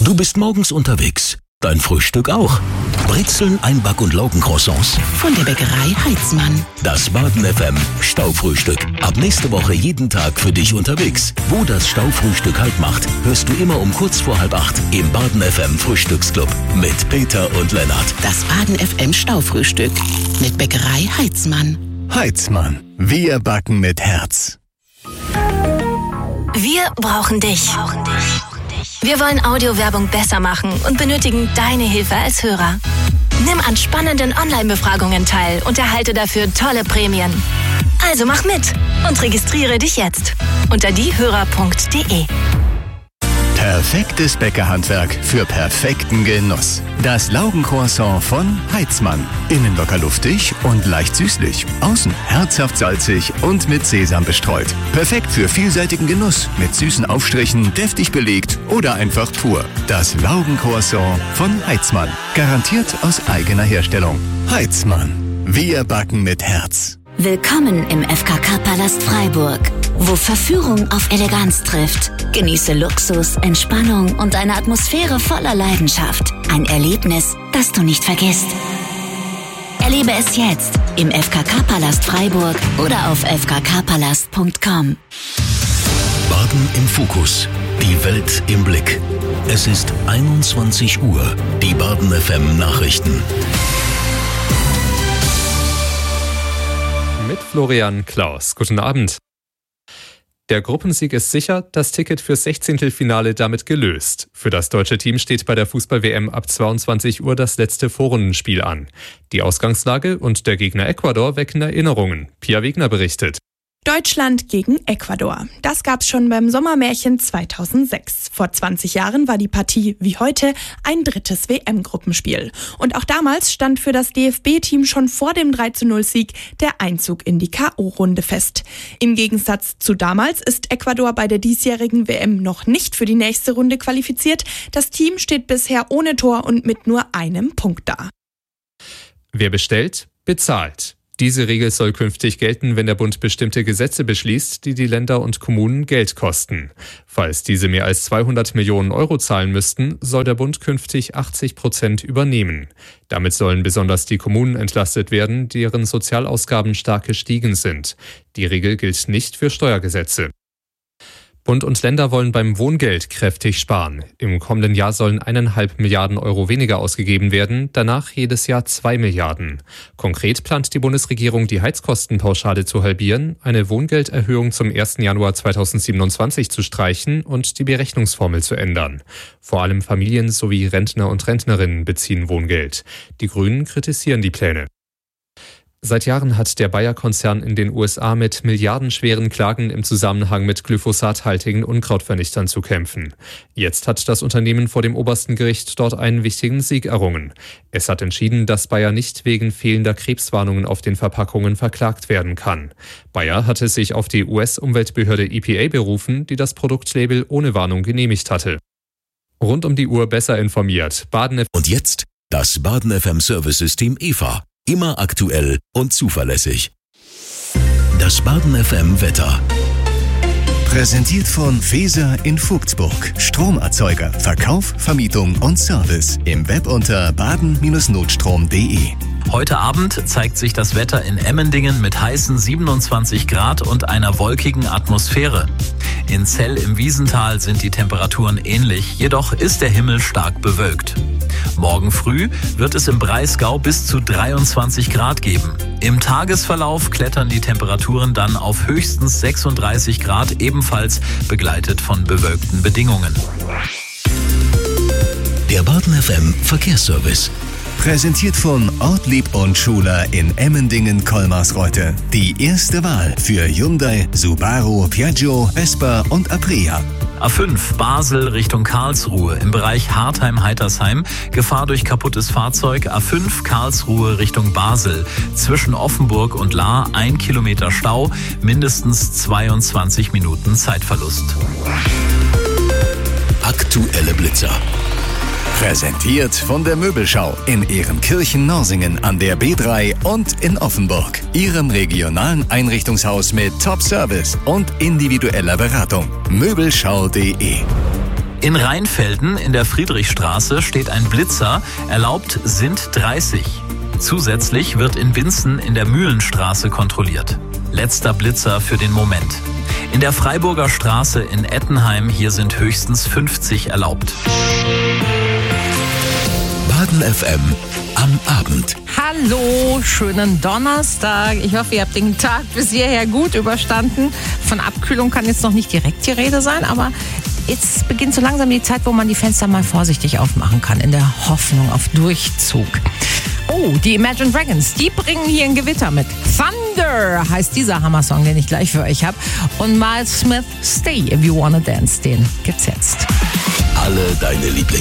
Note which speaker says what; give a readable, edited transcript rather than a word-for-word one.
Speaker 1: Du bist morgens unterwegs. Dein Frühstück auch. Brezeln, Einback- und Laugencroissants.
Speaker 2: Von der Bäckerei Heitzmann.
Speaker 1: Das Baden FM Staufrühstück. Ab nächste Woche jeden Tag für dich unterwegs. Wo das Staufrühstück Halt macht, hörst du immer um kurz vor 7:30 im Baden FM Frühstücksclub mit Peter und Lennart.
Speaker 2: Das Baden FM Staufrühstück mit Bäckerei Heitzmann.
Speaker 3: Heitzmann. Wir backen mit Herz.
Speaker 4: Wir brauchen dich. Wir wollen Audiowerbung besser machen und benötigen deine Hilfe als Hörer. Nimm an spannenden Online-Befragungen teil und erhalte dafür tolle Prämien. Also mach mit und registriere dich jetzt unter diehörer.de.
Speaker 3: Perfektes Bäckerhandwerk für perfekten Genuss. Das Laugencroissant von Heitzmann. Innen locker luftig und leicht süßlich. Außen herzhaft salzig und mit Sesam bestreut. Perfekt für vielseitigen Genuss. Mit süßen Aufstrichen, deftig belegt oder einfach pur. Das Laugencroissant von Heitzmann. Garantiert aus eigener Herstellung. Heitzmann. Wir backen mit Herz.
Speaker 5: Willkommen im FKK-Palast Freiburg, wo Verführung auf Eleganz trifft. Genieße Luxus, Entspannung und eine Atmosphäre voller Leidenschaft. Ein Erlebnis, das du nicht vergisst. Erlebe es jetzt im FKK-Palast Freiburg oder auf fkkpalast.com.
Speaker 1: Baden im Fokus. Die Welt im Blick. Es ist 21 Uhr. Die Baden FM Nachrichten.
Speaker 6: Mit Florian Klaus. Guten Abend. Der Gruppensieg ist sicher, das Ticket fürs 16. Damit gelöst. Für das deutsche Team steht bei der Fußball-WM ab 22 Uhr das letzte Vorrundenspiel an. Die Ausgangslage und der Gegner Ecuador wecken Erinnerungen. Pia Wegner berichtet.
Speaker 7: Deutschland gegen Ecuador. Das gab's schon beim Sommermärchen 2006. Vor 20 Jahren war die Partie, wie heute, ein drittes WM-Gruppenspiel. Und auch damals stand für das DFB-Team schon vor dem 3:0-Sieg der Einzug in die K.O.-Runde fest. Im Gegensatz zu damals ist Ecuador bei der diesjährigen WM noch nicht für die nächste Runde qualifiziert. Das Team steht bisher ohne Tor und mit nur einem Punkt da.
Speaker 6: Wer bestellt, bezahlt. Diese Regel soll künftig gelten, wenn der Bund bestimmte Gesetze beschließt, die die Länder und Kommunen Geld kosten. Falls diese mehr als 200 Millionen Euro zahlen müssten, soll der Bund künftig 80% übernehmen. Damit sollen besonders die Kommunen entlastet werden, deren Sozialausgaben stark gestiegen sind. Die Regel gilt nicht für Steuergesetze. Bund und Länder wollen beim Wohngeld kräftig sparen. Im kommenden Jahr sollen 1,5 Milliarden Euro weniger ausgegeben werden, danach jedes Jahr 2 Milliarden. Konkret plant die Bundesregierung, die Heizkostenpauschale zu halbieren, eine Wohngelderhöhung zum 1. Januar 2027 zu streichen und die Berechnungsformel zu ändern. Vor allem Familien sowie Rentner und Rentnerinnen beziehen Wohngeld. Die Grünen kritisieren die Pläne. Seit Jahren hat der Bayer-Konzern in den USA mit milliardenschweren Klagen im Zusammenhang mit glyphosathaltigen Unkrautvernichtern zu kämpfen. Jetzt hat das Unternehmen vor dem obersten Gericht dort einen wichtigen Sieg errungen. Es hat entschieden, dass Bayer nicht wegen fehlender Krebswarnungen auf den Verpackungen verklagt werden kann. Bayer hatte sich auf die US-Umweltbehörde EPA berufen, die das Produktlabel ohne Warnung genehmigt hatte. Rund um die Uhr besser informiert.
Speaker 1: Und jetzt das Baden FM Service-System EVA. Immer aktuell und zuverlässig. Das Baden FM Wetter.
Speaker 3: Präsentiert von Feser in Vogtsburg. Stromerzeuger, Verkauf, Vermietung und Service. Im Web unter baden-notstrom.de.
Speaker 8: Heute Abend zeigt sich das Wetter in Emmendingen mit heißen 27 Grad und einer wolkigen Atmosphäre. In Zell im Wiesental sind die Temperaturen ähnlich, jedoch ist der Himmel stark bewölkt. Morgen früh wird es im Breisgau bis zu 23 Grad geben. Im Tagesverlauf klettern die Temperaturen dann auf höchstens 36 Grad, ebenfalls begleitet von bewölkten Bedingungen.
Speaker 1: Der Baden FM Verkehrsservice.
Speaker 3: Präsentiert von Ortlieb und Schuler in Emmendingen-Kolmarsreuth. Die erste Wahl für Hyundai, Subaru, Piaggio, Vespa und Aprilia.
Speaker 8: A5 Basel Richtung Karlsruhe im Bereich Hartheim-Heitersheim. Gefahr durch kaputtes Fahrzeug. A5 Karlsruhe Richtung Basel. Zwischen Offenburg und Lahr 1 Kilometer Stau. Mindestens 22 Minuten Zeitverlust.
Speaker 1: Aktuelle Blitzer.
Speaker 3: Präsentiert von der Möbelschau in Ehrenkirchen-Norsingen an der B3 und in Offenburg. Ihrem regionalen Einrichtungshaus mit Top-Service und individueller Beratung. Möbelschau.de.
Speaker 8: In Rheinfelden in der Friedrichstraße steht ein Blitzer, erlaubt sind 30. Zusätzlich wird in Winzen in der Mühlenstraße kontrolliert. Letzter Blitzer für den Moment. In der Freiburger Straße in Ettenheim, hier sind höchstens 50 erlaubt.
Speaker 1: Baden FM am Abend.
Speaker 9: Hallo, schönen Donnerstag. Ich hoffe, ihr habt den Tag bis hierher gut überstanden. Von Abkühlung kann jetzt noch nicht direkt die Rede sein, aber jetzt beginnt so langsam die Zeit, wo man die Fenster mal vorsichtig aufmachen kann, in der Hoffnung auf Durchzug. Oh, die Imagine Dragons, die bringen hier ein Gewitter mit. Thunder heißt dieser Hammer-Song, den ich gleich für euch habe. Und Miles Smith, Stay If You Wanna Dance, den gibt's jetzt.
Speaker 1: Alle deine Lieblings